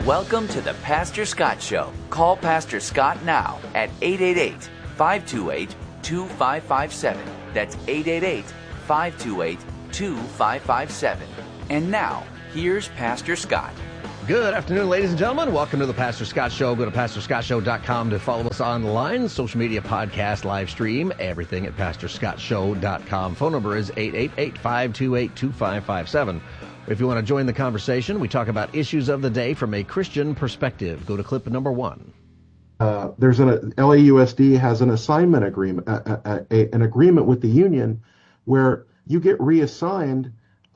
Welcome to the Pastor Scott Show. Call Pastor Scott now at 888-528-2557. That's 888-528-2557. And now, here's Pastor Scott. Good afternoon, ladies and gentlemen. Welcome to the Pastor Scott Show. Go to PastorScottShow.com to follow us online. Social media, podcast, live stream, everything at PastorScottShow.com. Phone number is 888-528-2557. If you want to join the conversation, we talk about issues of the day from a Christian perspective. Go to clip number 1. There's LAUSD has an assignment agreement, an agreement with the union where you get reassigned,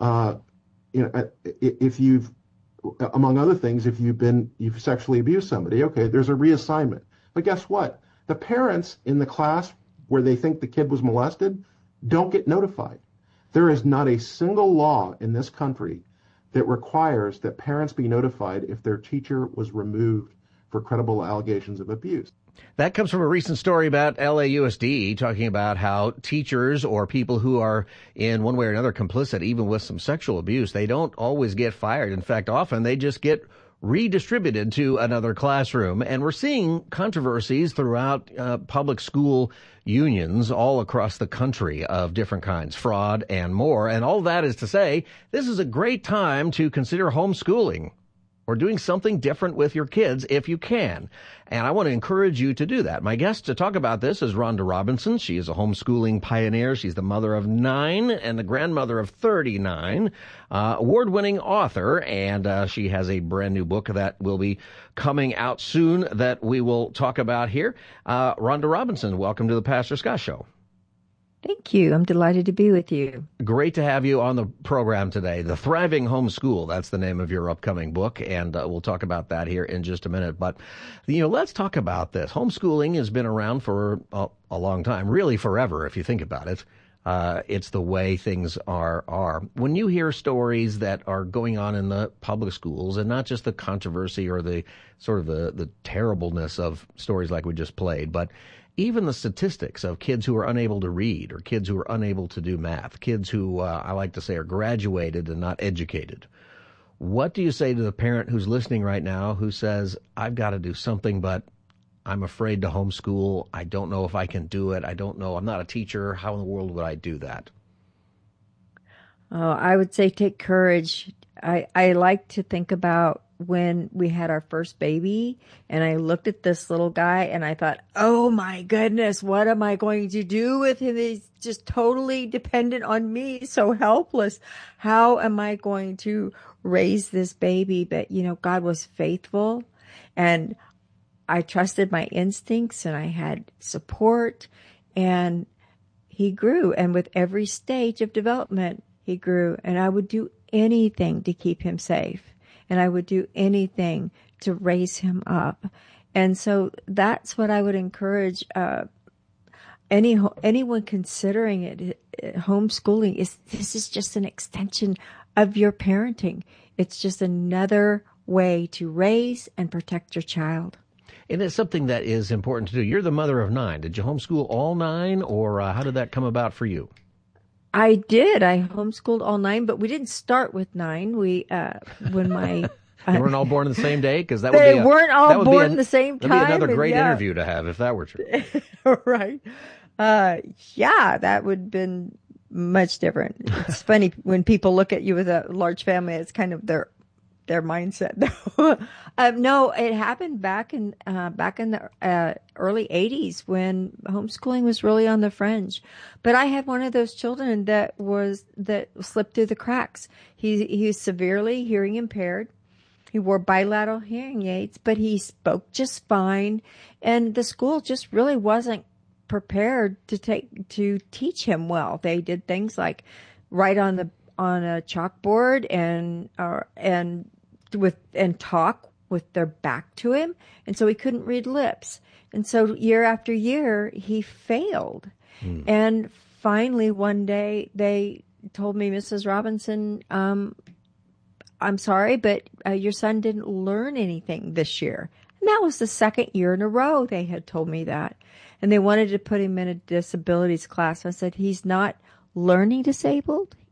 if you've, among other things, if you've sexually abused somebody. Okay, there's a reassignment. But guess what? The parents in the class where they think the kid was molested don't get notified. There is not a single law in this country that requires that parents be notified if their teacher was removed for credible allegations of abuse. That comes from a recent story about LAUSD talking about how teachers or people who are in one way or another complicit, even with some sexual abuse, they don't always get fired. In fact, often they just get redistributed to another classroom. And we're seeing controversies throughout public school unions all across the country of different kinds, fraud and more. And all that is to say, this is a great time to consider homeschooling or doing something different with your kids if you can. And I want to encourage you to do that. My guest to talk about this is Rhonda Robinson. She is a homeschooling pioneer. She's the mother of 9 and the grandmother of 39, award-winning author, and she has a brand new book that will be coming out soon that we will talk about here. Rhonda Robinson, welcome to the Pastor Scott Show. Thank you. I'm delighted to be with you. Great to have you on the program today. The Thriving Homeschool, that's the name of your upcoming book, and we'll talk about that here in just a minute. But, let's talk about this. Homeschooling has been around for a long time, really forever, if you think about it. It's the way things are. When you hear stories that are going on in the public schools, and not just the controversy or the sort of the terribleness of stories like we just played, but even the statistics of kids who are unable to read or kids who are unable to do math, kids who I like to say are graduated and not educated. What do you say to the parent who's listening right now who says, I've got to do something, but I'm afraid to homeschool. I don't know if I can do it. I don't know. I'm not a teacher. How in the world would I do that? Oh, I would say take courage. I like to think about when we had our first baby and I looked at this little guy and I thought, oh my goodness, what am I going to do with him? He's just totally dependent on me, so helpless. How am I going to raise this baby? But, God was faithful and I trusted my instincts and I had support and he grew. And with every stage of development, he grew, and I would do anything to keep him safe. And I would do anything to raise him up. And so that's what I would encourage anyone considering it, homeschooling. This is just an extension of your parenting. It's just another way to raise and protect your child. And it's something that is important to do. You're the mother of 9. Did you homeschool all 9, or how did that come about for you? I did. I homeschooled all 9, but we didn't start with 9. We, when my... They weren't all born on the same day? Because that they weren't all born at the same time. That'd be another great interview to have if that were true. Right. That would have been much different. It's funny when people look at you with a large family, it's kind of their mindset. No, it happened back in the early 80s when homeschooling was really on the fringe. But I had one of those children that slipped through the cracks. He's severely hearing impaired. He wore bilateral hearing aids, but he spoke just fine. And the school just really wasn't prepared to teach him well. They did things like write on a chalkboard and talk with their back to him, and so he couldn't read lips. And so year after year, he failed. And finally, one day, they told me, Mrs. Robinson, I'm sorry, but your son didn't learn anything this year. And that was the second year in a row they had told me that. And they wanted to put him in a disabilities class. I said, he's not learning disabled.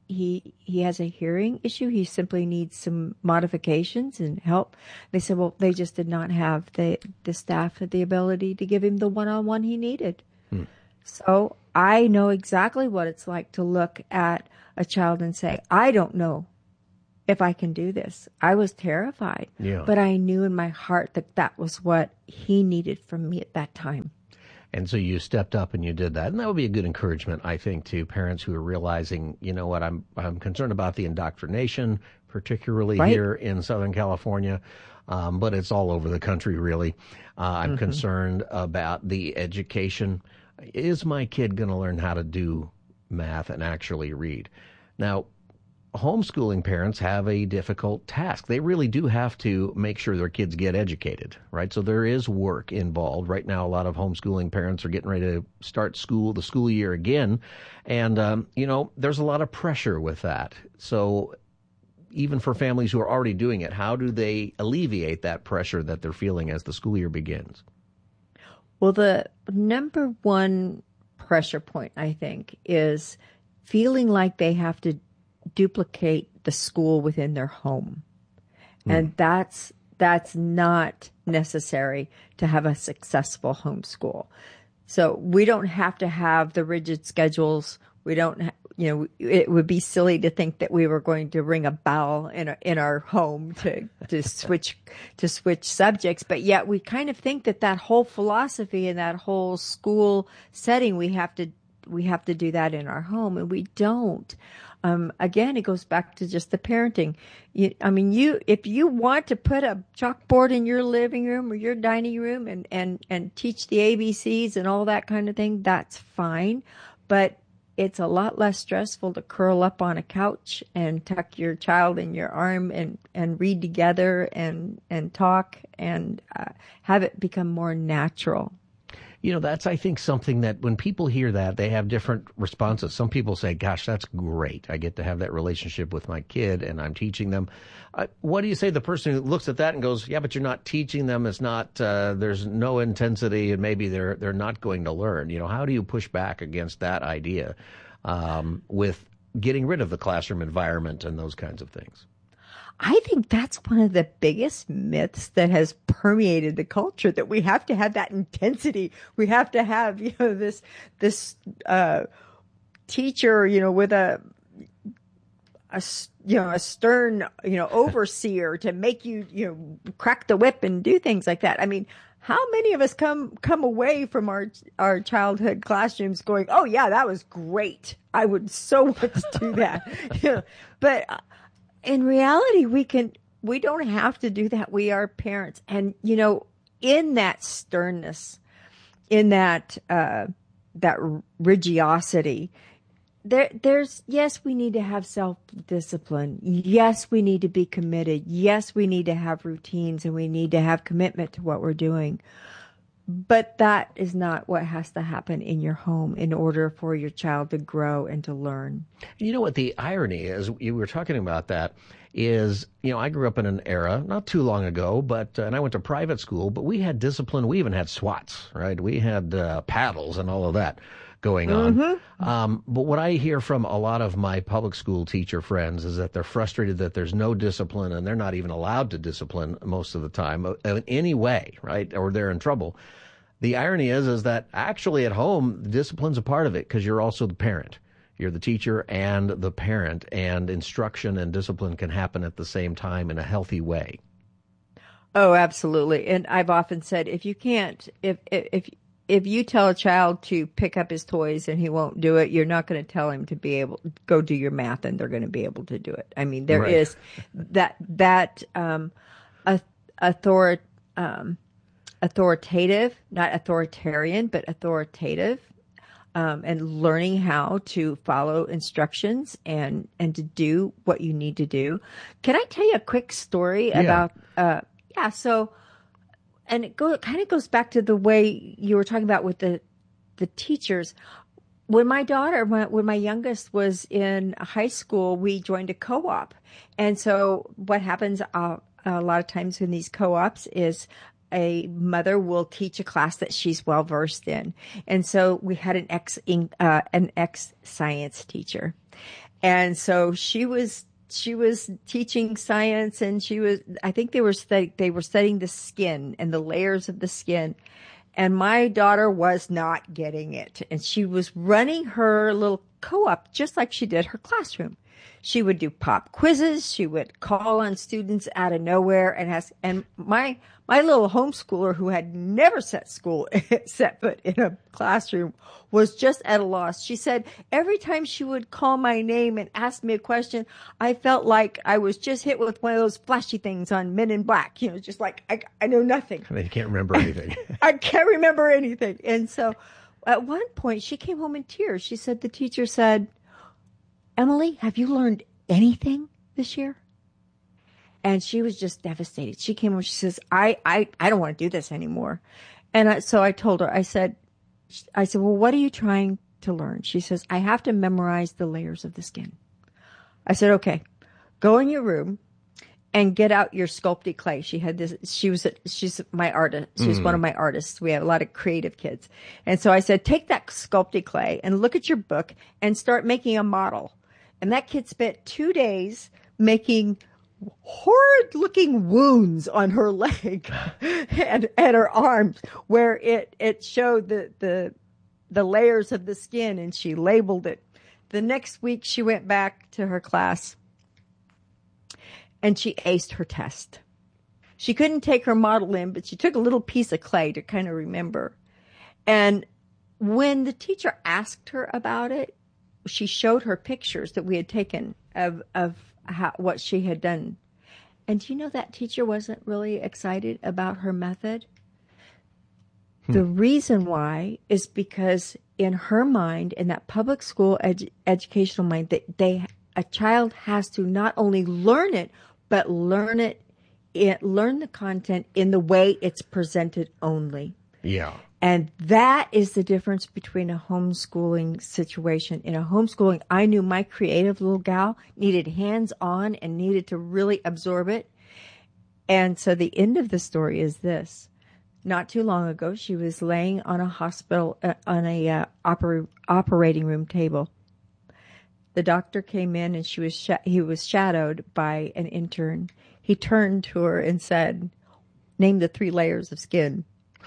he has a hearing issue. He simply needs some modifications and help. They said, well, they just did not have the staff had the ability to give him the one-on-one he needed. So I know exactly what it's like to look at a child and say, I don't know if I can do this. I was terrified, but I knew in my heart that that was what he needed from me at that time. And so you stepped up and you did that. And that would be a good encouragement, I think, to parents who are realizing, you know what, I'm concerned about the indoctrination, particularly here in Southern California, but it's all over the country, really. I'm concerned about the education. Is my kid going to learn how to do math and actually read? Now, homeschooling parents have a difficult task. They really do have to make sure their kids get educated, right? So there is work involved. Right now, a lot of homeschooling parents are getting ready to start the school year again. And, there's a lot of pressure with that. So even for families who are already doing it, how do they alleviate that pressure that they're feeling as the school year begins? Well, the number one pressure point, I think, is feeling like they have to duplicate the school within their home. And that's not necessary to have a successful homeschool. So we don't have to have the rigid schedules. We don't, it would be silly to think that we were going to ring a bell in our home to switch subjects. But yet we kind of think that whole philosophy and that whole school setting, we have to do that in our home, and we don't. Again, it goes back to just the parenting. If you want to put a chalkboard in your living room or your dining room and teach the ABCs and all that kind of thing, that's fine. But it's a lot less stressful to curl up on a couch and tuck your child in your arm and read together and talk and have it become more natural. That's, I think, something that when people hear that, they have different responses. Some people say, gosh, that's great. I get to have that relationship with my kid and I'm teaching them. What do you say to the person who looks at that and goes, yeah, but you're not teaching them. It's not, there's no intensity and maybe they're not going to learn. How do you push back against that idea with getting rid of the classroom environment and those kinds of things? I think that's one of the biggest myths that has permeated the culture, that we have to have that intensity. We have to have, this teacher, with a stern, overseer to make you, crack the whip and do things like that. I mean, how many of us come away from our childhood classrooms going, oh yeah, that was great. I would so want to do that. But in reality, we don't have to do that. We are parents. And, in that sternness, in that religiosity, there's, yes, we need to have self-discipline. Yes, we need to be committed. Yes, we need to have routines and we need to have commitment to what we're doing. But that is not what has to happen in your home in order for your child to grow and to learn. You know what the irony is? You were talking about that is, I grew up in an era not too long ago, and I went to private school, but we had discipline. We even had SWATs, right? We had paddles and all of that going on. But what I hear from a lot of my public school teacher friends is that they're frustrated that there's no discipline and they're not even allowed to discipline most of the time in any way, right? Or they're in trouble. The irony is that actually at home, discipline's a part of it because you're also the parent. You're the teacher and the parent, and instruction and discipline can happen at the same time in a healthy way. Oh, absolutely. And I've often said, if you can't, if you tell a child to pick up his toys and he won't do it, you're not going to tell him to be able to go do your math and they're going to be able to do it. I mean, there is that authoritative, not authoritarian, but authoritative, and learning how to follow instructions and to do what you need to do. Can I tell you a quick story about, so, and it kind of goes back to the way you were talking about with the teachers. When my youngest was in high school, we joined a co-op. And so what happens a lot of times in these co-ops is a mother will teach a class that she's well versed in. And so we had an ex science teacher. And so she was teaching science, and I think they were studying the skin and the layers of the skin. And my daughter was not getting it. And she was running her little co-op just like she did her classroom. She would do pop quizzes. She would call on students out of nowhere and ask. And my little homeschooler, who had never set foot in a classroom, was just at a loss. She said every time she would call my name and ask me a question, I felt like I was just hit with one of those flashy things on Men in Black. You know, just like I know nothing. I mean, you can't remember anything. I can't remember anything. And so at one point she came home in tears. She said, the teacher said, Emily, have you learned anything this year? And she was just devastated. She came home, she says, I don't want to do this anymore. And so I told her, I said, well, what are you trying to learn? She says, I have to memorize the layers of the skin. I said, okay, go in your room and get out your Sculpey clay. She's my artist. She's one of my artists. We have a lot of creative kids. And so I said, take that Sculpey clay and look at your book and start making a model. And that kid spent 2 days making horrid looking wounds on her leg and her arms where it showed the layers of the skin, and she labeled it. The next week she went back to her class and she aced her test. She couldn't take her model in, but she took a little piece of clay to kind of remember. And when the teacher asked her about it, she showed her pictures that we had taken of what she had done. And do you know that teacher wasn't really excited about her method? The reason why is because in her mind, in that public school educational mind, that a child has to not only learn it, but learn the content in the way it's presented only. Yeah. And that is the difference between a homeschooling situation. In a homeschooling, I knew my creative little gal needed hands-on and needed to really absorb it. And so the end of the story is this. Not too long ago, she was laying on a hospital, operating room table. The doctor came in and he was shadowed by an intern. He turned to her and said, name the 3 layers of skin.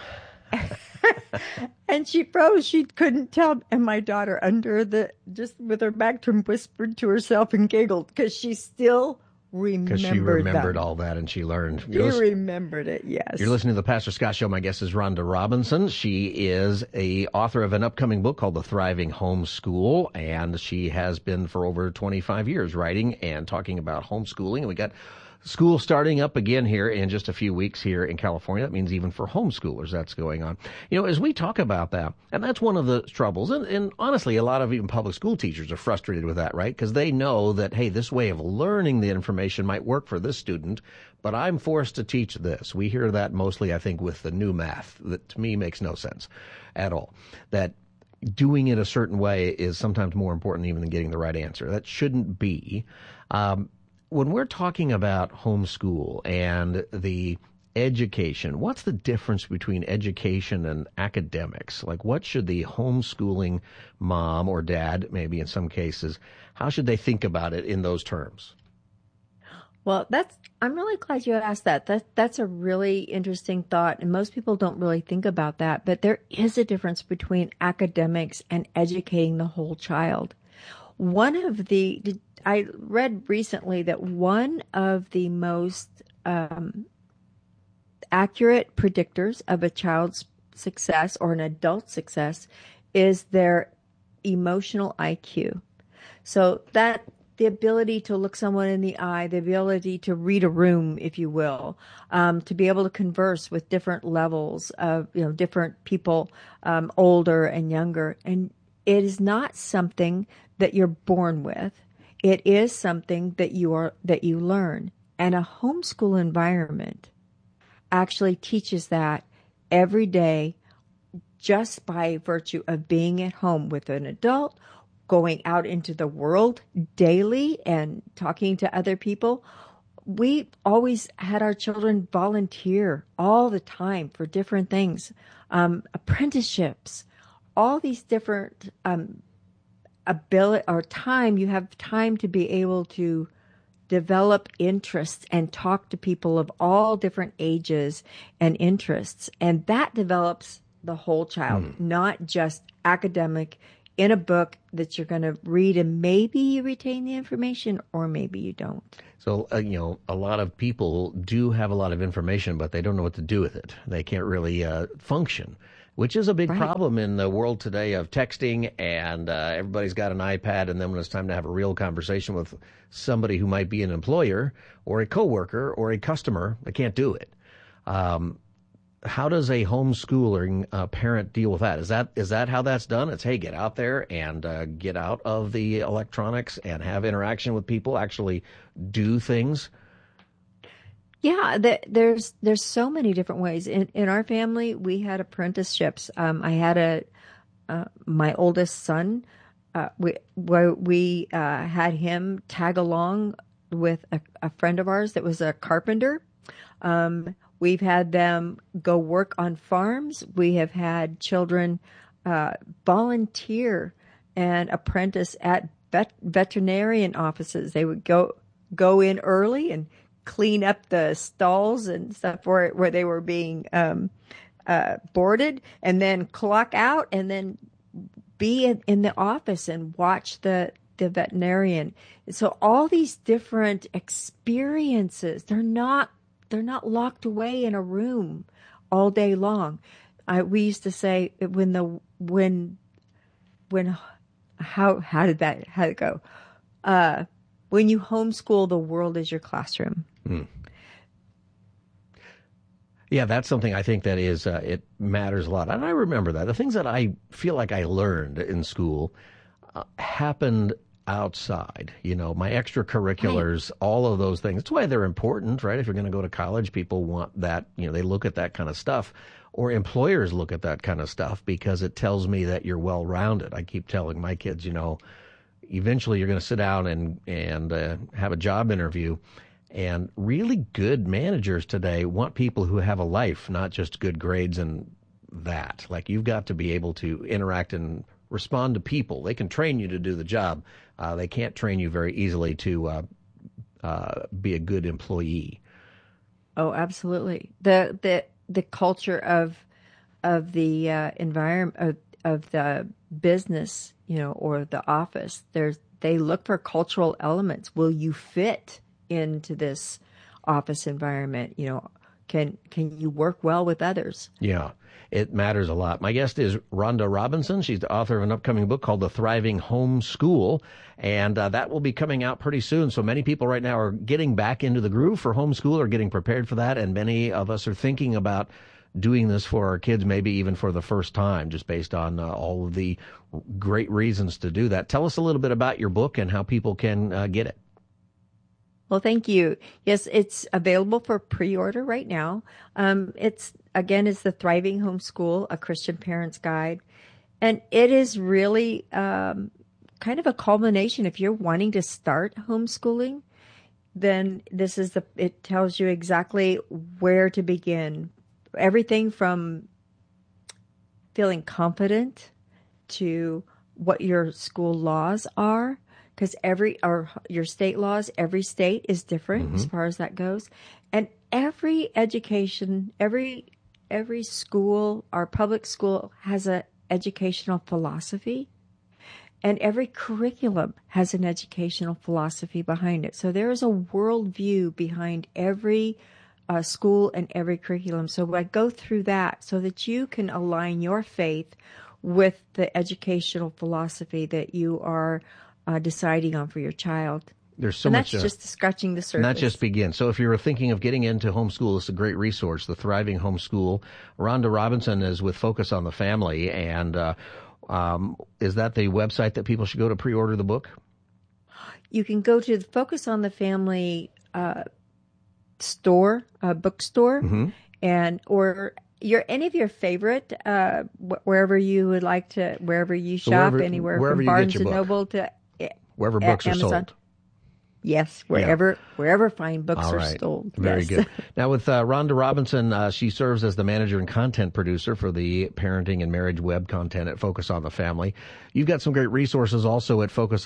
And she froze. She couldn't tell. And my daughter, just with her back turned, whispered to herself and giggled because she still remembered. Because she remembered all that and she learned. She remembered it, yes. You're listening to the Pastor Scott Show. My guest is Rhonda Robinson. She is a author of an upcoming book called The Thriving Homeschool, and she has been for over 25 years writing and talking about homeschooling. And we got school starting up again here in just a few weeks here in California. That means even for homeschoolers that's going on. You know, as we talk about that, and that's one of the troubles, and honestly, a lot of even public school teachers are frustrated with that, right? Because they know that, hey, this way of learning the information might work for this student, but I'm forced to teach this. We hear that mostly, I think, with the new math that to me makes no sense at all. That doing it a certain way is sometimes more important even than getting the right answer. That shouldn't be. When we're talking about homeschool and the education, what's the difference between education and academics? Like, what should the homeschooling mom or dad, maybe in some cases, how should they think about it in those terms? Well, I'm really glad you asked that. That's a really interesting thought, and most people don't really think about that. But there is a difference between academics and educating the whole child. I read recently that one of the most accurate predictors of a child's success or an adult's success is their emotional IQ. So that the ability to look someone in the eye, the ability to read a room, if you will, to be able to converse with different levels of, different people, older and younger. And it is not something that you're born with. It is something that you learn. And a homeschool environment actually teaches that every day just by virtue of being at home with an adult, going out into the world daily and talking to other people. we always had our children volunteer all the time for different things, apprenticeships, all these different ability or time. You have time to be able to develop interests and talk to people of all different ages and interests. And that develops the whole child, not just academic in a book that you're going to read and maybe you retain the information or maybe you don't. So, a lot of people do have a lot of information, but they don't know what to do with it. They can't really function, which is a big problem in the world today of texting, and everybody's got an iPad, and then when it's time to have a real conversation with somebody who might be an employer or a coworker or a customer, they can't do it. How does a homeschooling parent deal with that? Is that how that's done? It's, hey, get out there and get out of the electronics and have interaction with people, actually do things? Yeah, there's so many different ways. In our family, we had apprenticeships. I had my oldest son. We had him tag along with a friend of ours that was a carpenter. We've had them go work on farms. We have had children volunteer and apprentice at veterinarian offices. They would go in early and clean up the stalls and stuff where they were being boarded, and then clock out and then be in the office and watch the veterinarian. So all these different experiences, they're not locked away in a room all day long. We used to say how did it go? When you homeschool, the world is your classroom. Yeah, that's something I think that is, it matters a lot. And I remember that. The things that I feel like I learned in school happened outside. My extracurriculars, all of those things. That's why they're important, right? If you're going to go to college, people want that, they look at that kind of stuff. Or employers look at that kind of stuff because it tells me that you're well-rounded. I keep telling my kids, eventually you're going to sit down and have a job interview. And really good managers today want people who have a life, not just good grades and that. Like, you've got to be able to interact and respond to people. They can train you to do the job. They can't train you very easily to be a good employee. Oh, absolutely. The culture of the environment of the business, or the office. They look for cultural elements. Will you fit into this office environment? Can you work well with others? Yeah, it matters a lot. My guest is Rhonda Robinson. She's the author of an upcoming book called The Thriving Home School, and that will be coming out pretty soon. So many people right now are getting back into the groove for homeschool or getting prepared for that, and many of us are thinking about doing this for our kids, maybe even for the first time, just based on all of the great reasons to do that. Tell us a little bit about your book and how people can get it. Well, thank you. Yes, it's available for pre-order right now. It's The Thriving Homeschool, a Christian Parent's Guide. And it is really kind of a culmination. If you're wanting to start homeschooling, then it tells you exactly where to begin. Everything from feeling confident to what your school laws are, because your state laws, every state is different as far as that goes. And every education, every school, our public school has an educational philosophy, and every curriculum has an educational philosophy behind it. So there is a worldview behind every school and every curriculum. So I go through that so that you can align your faith with the educational philosophy that you are deciding on for your child. There's so and much. That's just scratching the surface. And that just begins. So if you're thinking of getting into homeschool, it's a great resource, The Thriving Homeschool. Rhonda Robinson is with Focus on the Family. And is that the website that people should go to pre-order the book? You can go to the Focus on the Family store, bookstore, or any of your favorite, wherever you would like to, wherever you shop, anywhere wherever from Barnes and Noble to wherever books Amazon. are sold. Yes, wherever fine books are sold. Very yes. good. Now with Rhonda Robinson, she serves as the manager and content producer for the parenting and marriage web content at Focus on the Family. You've got some great resources also at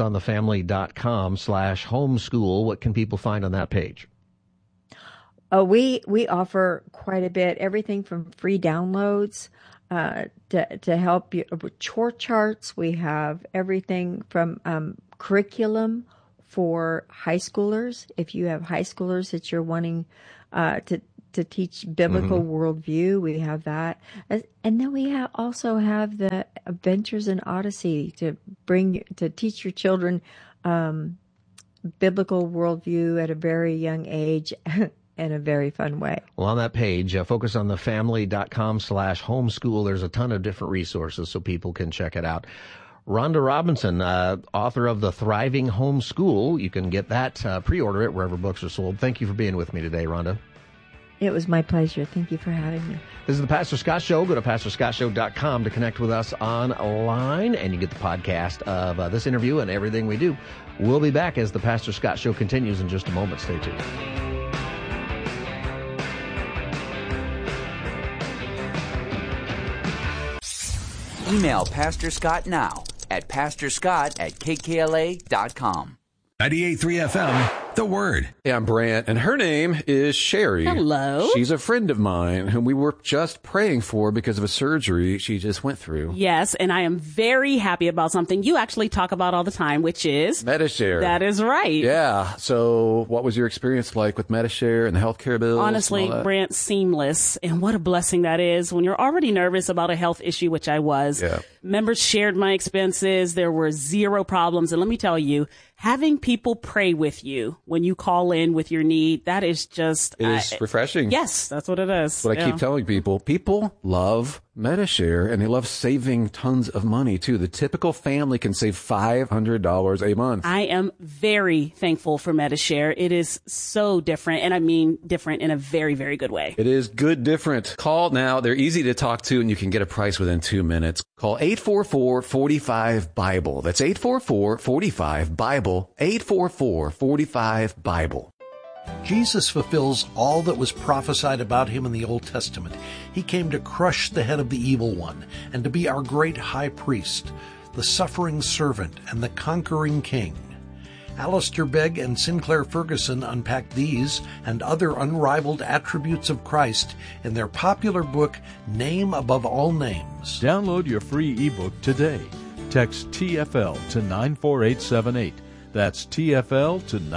focusonthefamily.com/homeschool. What can people find on that page? We offer quite a bit, everything from free downloads to help you with chore charts. We have everything from curriculum for high schoolers. If you have high schoolers that you're wanting to teach biblical worldview, we have that. And then we also have the Adventures in Odyssey to teach your children biblical worldview at a very young age in a very fun way. Well, on that page, focusonthefamily.com/homeschool, there's a ton of different resources so people can check it out. Rhonda Robinson, author of The Thriving Homeschool. You can get that, pre-order it wherever books are sold. Thank you for being with me today, Rhonda. It was my pleasure. Thank you for having me. This is the Pastor Scott Show. Go to PastorScottShow.com to connect with us online, and you get the podcast of this interview and everything we do. We'll be back as the Pastor Scott Show continues in just a moment. Stay tuned. Email Pastor Scott now at pastorscott@kkla.com. 98.3 FM, The Word. Hey, I'm Brant, and her name is Sherry. Hello. She's a friend of mine whom we were just praying for because of a surgery she just went through. Yes, and I am very happy about something you actually talk about all the time, which is Medi-Share. That is right. Yeah. So what was your experience like with Medi-Share and the healthcare bills? Honestly, Brant, seamless. And what a blessing that is when you're already nervous about a health issue, which I was. Yeah. Members shared my expenses. There were zero problems. And let me tell you, having people pray with you when you call in with your need, that is just... It is refreshing. Yes, that's what it is. What I keep telling people. People love Medi-Share, and they love saving tons of money, too. The typical family can save $500 a month. I am very thankful for Medi-Share. It is so different, and I mean different in a very, very good way. It is good different. Call now. They're easy to talk to, and you can get a price within 2 minutes. Call 844-45-BIBLE. That's 844-45-BIBLE. 844-45-BIBLE. Jesus fulfills all that was prophesied about him in the Old Testament. He came to crush the head of the evil one and to be our great high priest, the suffering servant and the conquering king. Alistair Begg and Sinclair Ferguson unpack these and other unrivaled attributes of Christ in their popular book, Name Above All Names. Download your free ebook today. Text TFL to 94878. That's TFL to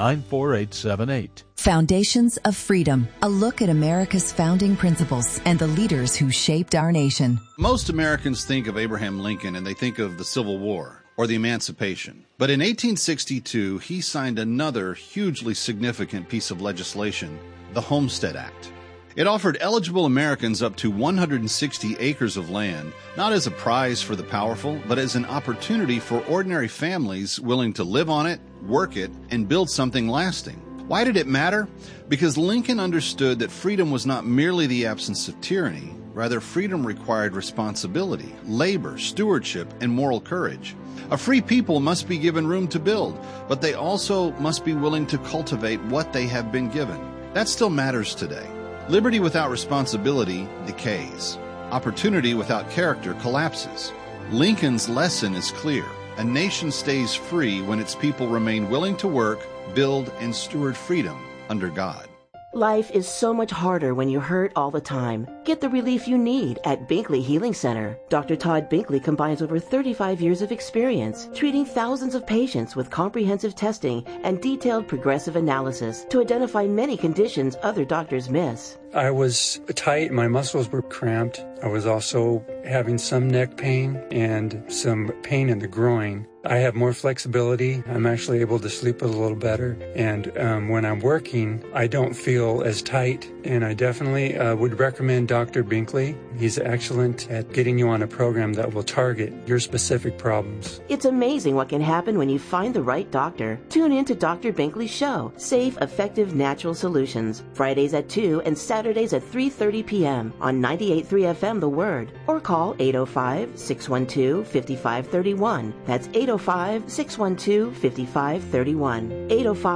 94878. Foundations of Freedom, a look at America's founding principles and the leaders who shaped our nation. Most Americans think of Abraham Lincoln and they think of the Civil War or the Emancipation. But in 1862, he signed another hugely significant piece of legislation, the Homestead Act. It offered eligible Americans up to 160 acres of land, not as a prize for the powerful, but as an opportunity for ordinary families willing to live on it, work it, and build something lasting. Why did it matter? Because Lincoln understood that freedom was not merely the absence of tyranny. Rather, freedom required responsibility, labor, stewardship, and moral courage. A free people must be given room to build, but they also must be willing to cultivate what they have been given. That still matters today. Liberty without responsibility decays. Opportunity without character collapses. Lincoln's lesson is clear. A nation stays free when its people remain willing to work, build, and steward freedom under God. Life is so much harder when you hurt all the time. Get the relief you need at Binkley Healing Center. Dr. Todd Binkley combines over 35 years of experience treating thousands of patients with comprehensive testing and detailed progressive analysis to identify many conditions other doctors miss. I was tight, my muscles were cramped. I was also having some neck pain and some pain in the groin. I have more flexibility. I'm actually able to sleep a little better. And when I'm working, I don't feel as tight. And I definitely would recommend Dr. Binkley. He's excellent at getting you on a program that will target your specific problems. It's amazing what can happen when you find the right doctor. Tune in to Dr. Binkley's show, Safe, Effective, Natural Solutions, Fridays at 2 and Saturdays at 3:30 p.m. on 98.3 FM The Word. Or call 805-612-5531. That's 805 805-612-5531.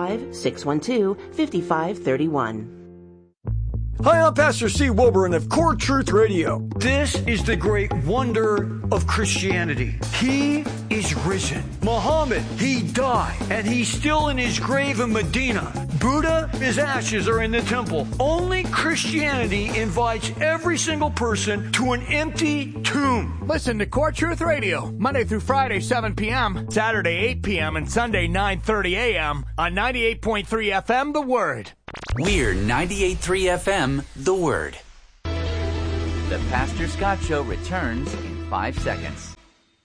805-612-5531. Hi, I'm Pastor Steve Wilburn of Core Truth Radio. This is the great wonder of Christianity. He is risen. Muhammad, he died, and he's still in his grave in Medina. Buddha, his ashes are in the temple. Only Christianity invites every single person to an empty tomb. Listen to Core Truth Radio, Monday through Friday, 7 p.m., Saturday, 8 p.m., and Sunday, 9:30 a.m. on 98.3 FM, The Word. We're 98.3 FM, The Word. The Pastor Scott Show returns in 5 seconds.